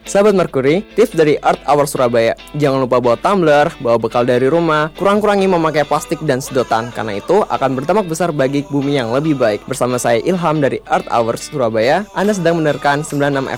Sahabat Merkuri, tips dari Earth Hour Surabaya. Jangan lupa bawa tumbler, bawa bekal dari rumah, kurang-kurangi memakai plastik dan sedotan, karena itu akan berdampak besar bagi bumi yang lebih baik. Bersama saya Ilham dari Earth Hour Surabaya, Anda sedang mendengarkan 96